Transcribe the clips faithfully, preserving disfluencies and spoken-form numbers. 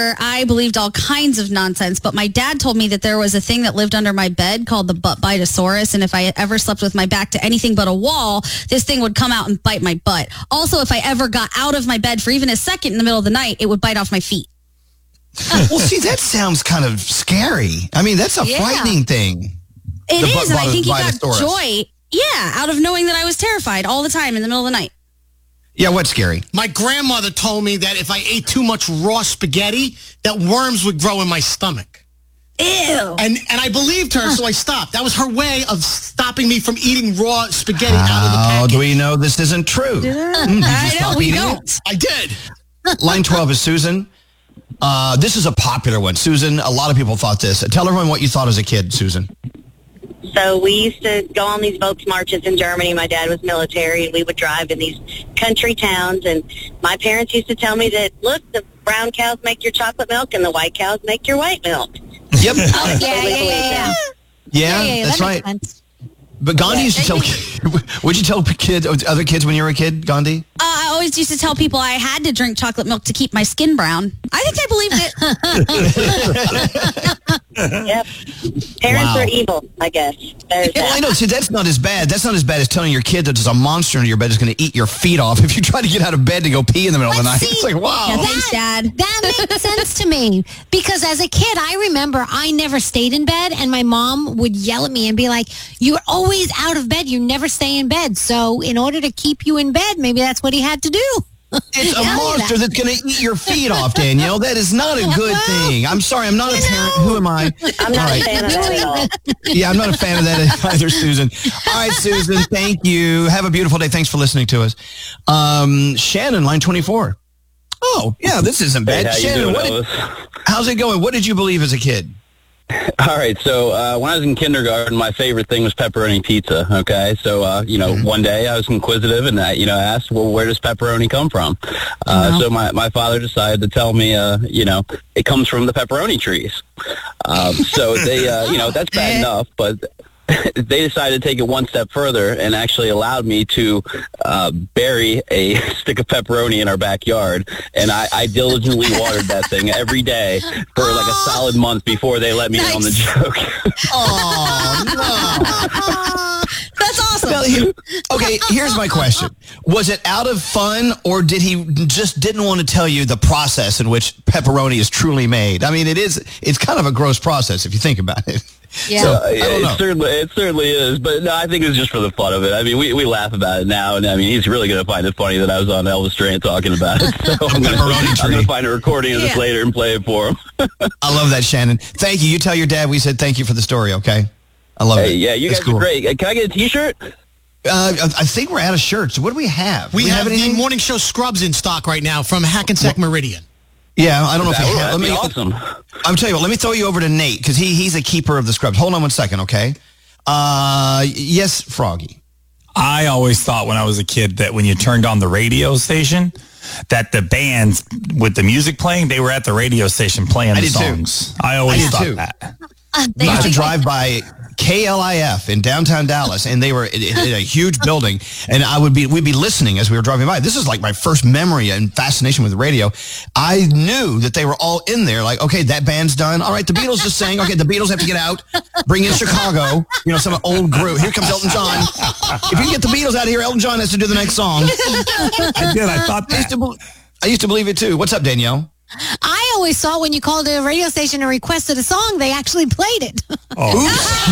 I believed all kinds of nonsense, but my dad told me that there was a thing that lived under my bed called the butt biteosaurus, and if I ever slept with my back to anything but a wall, this thing would come out and bite my butt. Also, if I ever got out of my bed for even a second in the middle of the night, it would bite off my feet. Well, see, that sounds kind of scary. I mean, that's a Yeah. frightening thing. It The is, butt and I think he got biteosaurus. joy, yeah, out of knowing that I was terrified all the time in the middle of the night. Yeah, what's scary? My grandmother told me that if I ate too much raw spaghetti, that worms would grow in my stomach. Ew. And and I believed her, so I stopped. That was her way of stopping me from eating raw spaghetti out of the How package. do we know this isn't true? Mm, did you I know, stop we eating don't. it? I did. Line twelve is Susan. Uh, this is a popular one. Susan, a lot of people thought this. Tell everyone what you thought as a kid, Susan. So we used to go on these Volksmarches in Germany. My dad was military, and we would drive in these country towns. And my parents used to tell me that, look, the brown cows make your chocolate milk, and the white cows make your white milk. Yep. Oh, I yeah, totally yeah, believed yeah, them. Yeah, yeah, yeah, that's that right. makes sense. But Gandhi used to tell, would you tell kids, other kids when you were a kid, Gandhi? Uh, I always used to tell people I had to drink chocolate milk to keep my skin brown. I think I believed it. Yep. Parents Wow. are evil, I guess. There's Yeah, well, I that. know. See, that's not as bad. That's not as bad as telling your kid that there's a monster under your bed that's going to eat your feet off if you try to get out of bed to go pee in the middle of the night. But It's see, like, wow. Yeah, thanks, Dad. That makes sense to me because as a kid, I remember I never stayed in bed and my mom would yell at me and be like, you're always out of bed. You never stay in bed. So in order to keep you in bed, maybe that's what he had to do. It's a Yeah. monster that's going to eat your feet off, Danielle. That is not a good thing. I'm sorry. I'm not a parent. Who am I? I'm not All a fan of that at all. Yeah, I'm not a fan of that either, Susan. All right, Susan, thank you. Have a beautiful day. Thanks for listening to us. Um, Shannon, line twenty-four. Oh, yeah, this isn't bad. Hey, how you Shannon, doing, what did- Elvis? how's it going? What did you believe as a kid? All right, so uh, when I was in kindergarten, my favorite thing was pepperoni pizza, okay? So, uh, you know, one day I was inquisitive and, I, you know, asked, well, where does pepperoni come from? Uh, So my, my father decided to tell me, uh, you know, it comes from the pepperoni trees. Um, so they, uh, you know, that's bad enough, but they decided to take it one step further and actually allowed me to uh, bury a stick of pepperoni in our backyard. And I, I diligently watered that thing every day for like a solid month before they let me in on the joke. Oh, no. That's awesome. Well, he- okay, here's my question. Was it out of fun, or did he just didn't want to tell you the process in which pepperoni is truly made? I mean, it is, it's kind of a gross process if you think about it. Yeah. So, Uh, I don't know. it certainly, it certainly is, but no, I think it was just for the fun of it. I mean, we, we laugh about it now, and I mean, he's really going to find it funny that I was on Elvis Duran talking about it. So I'm going Pepperoni tree. to find a recording of this Yeah. later and play it for him. I love that, Shannon. Thank you. You tell your dad we said thank you for the story, okay? I love Hey, it. yeah, you It's guys cool. are great. Uh, Can I get a T-shirt? Uh, I I think we're out of shirts. What do we have? We, have, the anything? morning show scrubs in stock right now from Hackensack Meridian. Yeah, I don't know if That we would have. Let be me. awesome. I'm telling you what. Let me throw you over to Nate because he he's a keeper of the scrubs. Hold on one second, okay? Uh, yes, Froggy. I always thought when I was a kid that when you turned on the radio station, that the bands with the music playing, they were at the radio station playing I the did too. songs. I always I did thought too. that. We used to drive by K L I F in downtown Dallas, and they were in, in a huge building, and I would be we'd be listening as we were driving by. This is like my first memory and fascination with the radio. I knew that they were all in there, like, okay, that band's done. All right, the Beatles just sang. Okay, the Beatles have to get out. Bring in Chicago. You know, some old group. Here comes Elton John. If you get the Beatles out of here, Elton John has to do the next song. I did. I thought I used that. to, bel- I used to believe it too. What's up, Danielle? I always thought when you called a radio station and requested a song, they actually played it. Oh.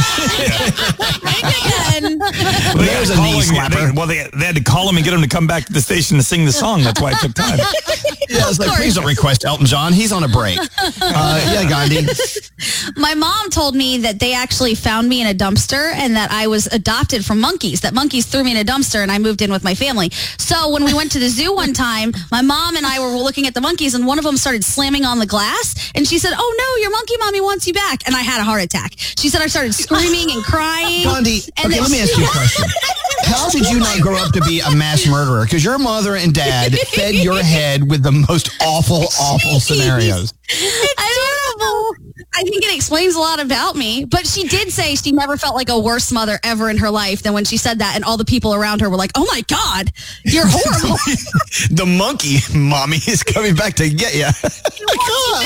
Again. Well, they There's had a to knee call him- slapper. they- Well, they, they had to call him and get him to come back to the station to sing the song. That's why it took time. Yeah, I was like, please don't request Elton John. He's on a break. Uh, yeah, Gandhi. My mom told me that they actually found me in a dumpster and that I was adopted from monkeys, that monkeys threw me in a dumpster and I moved in with my family. So when we went to the zoo one time, my mom and I were looking at the monkeys and one of them started slamming on the glass and she said, oh no, your monkey mommy wants you back. And I had a heart attack. She said I started screaming and crying. Gandhi, and okay, then let me she- ask you a question. How did you not grow up to be a mass murderer? Because your mother and dad fed your head with the most awful, awful scenarios. I don't know. I think it explains a lot about me. But she did say she never felt like a worse mother ever in her life than when she said that. And all the people around her were like, oh my God, you're horrible. The monkey mommy is coming back to get you. Oh my God.